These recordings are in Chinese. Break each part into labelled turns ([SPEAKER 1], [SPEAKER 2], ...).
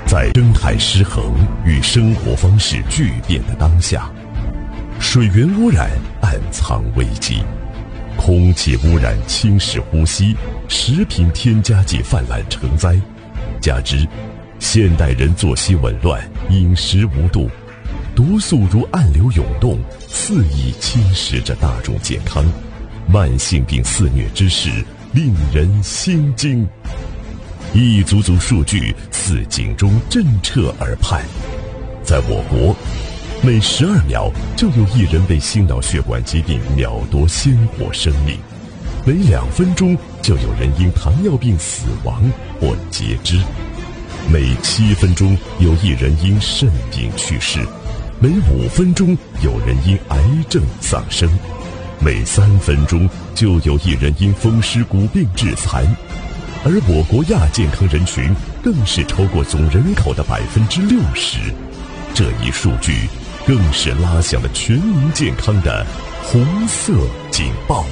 [SPEAKER 1] 在生态失衡与生活方式巨变的当下，水源污染暗藏危机，空气污染侵蚀呼吸，食品添加剂泛滥成灾，加之现代人作息紊乱，饮食无度，毒素如暗流涌动，肆意侵蚀着大众健康，慢性病肆虐之势令人心惊。一组组数据似警钟震彻耳畔，在我国，每12秒就有1人被心脑血管疾病秒夺鲜活生命，每2分钟就有人因糖尿病死亡或截肢，每7分钟有1人因肾病去世，每5分钟有人因癌症丧生，每3分钟就有1人因风湿骨病致残。而我国亚健康人群更是超过总人口的60%，这一数据更是拉响了全民健康的红色警报。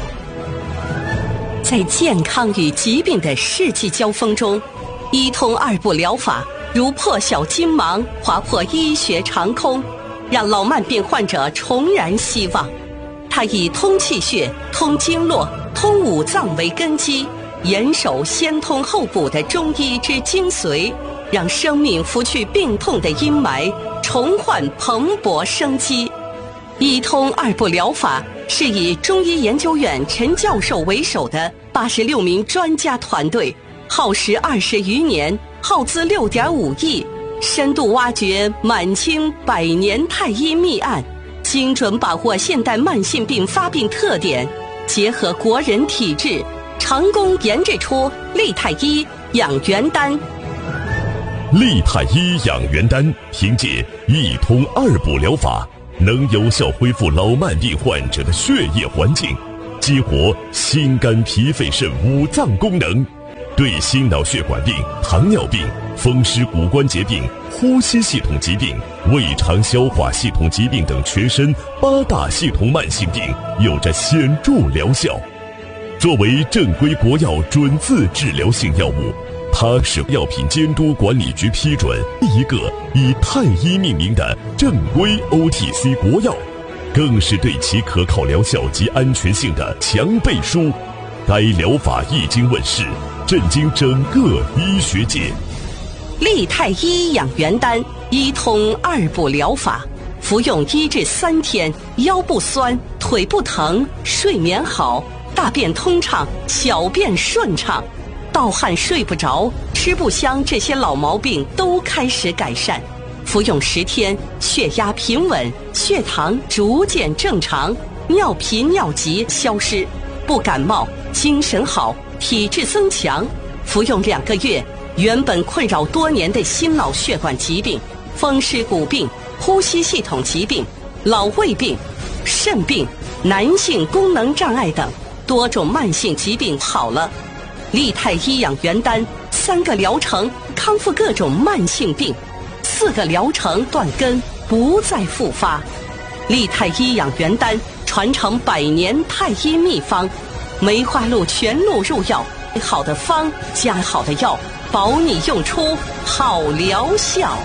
[SPEAKER 2] 在健康与疾病的世纪交锋中，医通2步疗法如破晓金芒，划破医学长空，让老慢病患者重燃希望。它以通气血、通经络、通五脏为根基，严守先通后补的中医之精髓，让生命拂去病痛的阴霾，重焕蓬勃生机。医通2步疗法是以中医研究院陈教授为首的86名专家团队，耗时20余年，耗资6.5亿，深度挖掘满清100年太医秘案，精准把握现代慢性病发病特点，结合国人体质，成功研制出利泰医养元丹。
[SPEAKER 1] 利泰医养元丹凭借一通2步疗法，能有效恢复老慢病患者的血液环境，激活心肝脾肺肾5脏功能，对心脑血管病、糖尿病、风湿骨关节病、呼吸系统疾病、胃肠消化系统疾病等全身8大系统慢性病有着显著疗效。作为正规国药准字治疗性药物，它是药品监督管理局批准第一个以太医命名的正规 OTC 国药，更是对其可靠疗效及安全性的强背书。该疗法一经问世，震惊整个医学界。
[SPEAKER 2] 利泰医养元丹医通2步疗法，服用1至3天，腰不酸，腿不疼，睡眠好，大便通畅，小便顺畅，盗汗睡不着，吃不香，这些老毛病都开始改善。服用10天，血压平稳，血糖逐渐正常，尿频尿急消失，不感冒，精神好，体质增强。服用2个月，原本困扰多年的心脑血管疾病、风湿骨病、呼吸系统疾病、老胃病、肾病、男性功能障碍等多种慢性疾病好了。利泰医养元丹3个疗程康复各种慢性病，4个疗程断根不再复发。利泰医养元丹传承100年太医秘方，梅花鹿全鹿入药，好的方加好的药，保你用出好疗效。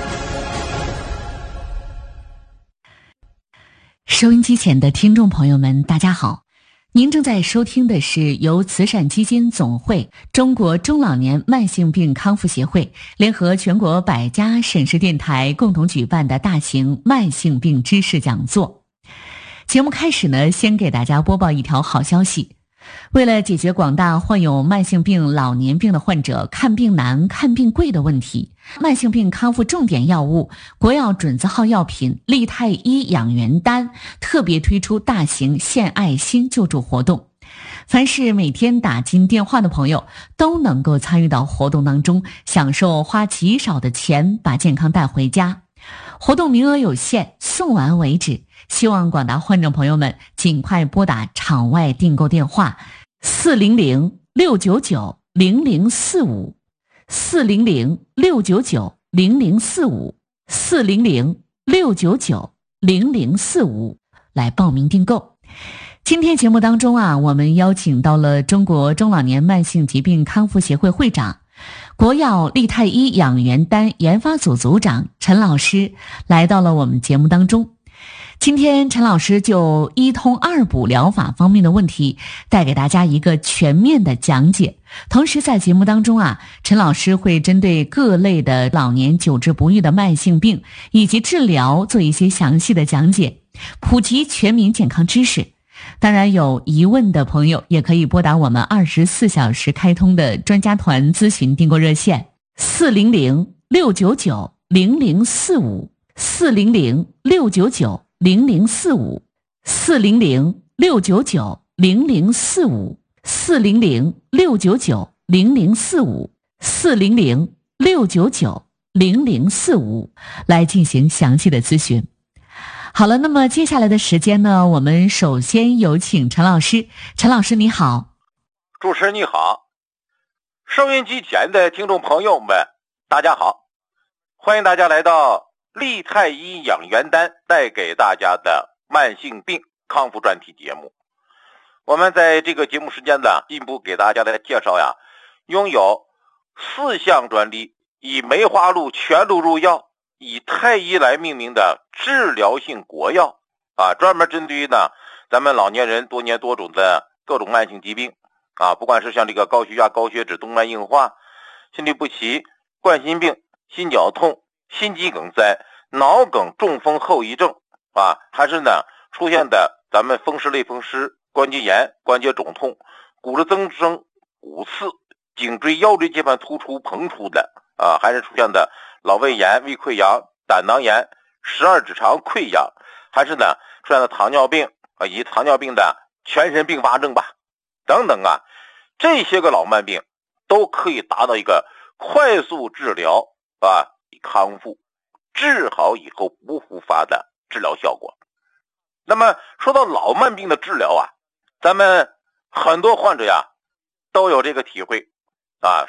[SPEAKER 3] 收音机前的听众朋友们，大家好，您正在收听的是由慈善基金总会、中国中老年慢性病康复协会联合全国100家省市电台共同举办的大型慢性病知识讲座。节目开始呢，先给大家播报一条好消息。为了解决广大患有慢性病、老年病的患者看病难、看病贵的问题，慢性病康复重点药物国药准字号药品利泰医养元丹特别推出大型献爱心救助活动。凡是每天打进电话的朋友都能够参与到活动当中，享受花极少的钱把健康带回家。活动名额有限，送完为止，希望广大患者朋友们尽快拨打场外订购电话400-699-0045 400-699-0045 400-699-0045来报名订购。今天节目当中我们邀请到了中国中老年慢性疾病康复协会会长、 国药利泰医养元丹研发组组长陈老师来到了我们节目当中。今天陈老师就一通二补疗法方面的问题带给大家一个全面的讲解。同时在节目当中陈老师会针对各类的老年久治不愈的慢性病以及治疗做一些详细的讲解，普及全民健康知识。当然有疑问的朋友也可以拨打我们24小时开通的专家团咨询订购热线400-699-0045 400-699-0045 400-699-0045 400-699-0045 400-699-0045来进行详细的咨询。好了，那么接下来的时间呢，我们首先有请陈老师。陈老师你好。
[SPEAKER 4] 主持人你好，收音机前的听众朋友们大家好，欢迎大家来到利泰医养元丹带给大家的慢性病康复专题节目。我们在这个节目时间呢，进一步给大家来介绍拥有4项专利，以梅花鹿全鹿入药，以太医来命名的治疗性国药专门针对于咱们老年人多年多种的各种慢性疾病不管是像这个高血压、高血脂、动脉硬化、心律不齐、冠心病、心绞痛、心肌梗塞、脑梗、中风后遗症还是出现的咱们风湿类风湿、关节炎、关节肿痛、骨质增生、骨刺、颈椎腰椎间盘突出膨出的还是出现的老胃炎、胃溃疡、胆囊炎、十二指肠溃疡，还是出现的糖尿病以及糖尿病的全身并发症等等这些个老慢病都可以达到一个快速治疗康复，治好以后不复发的治疗效果。那么说到老慢病的治疗咱们很多患者都有这个体会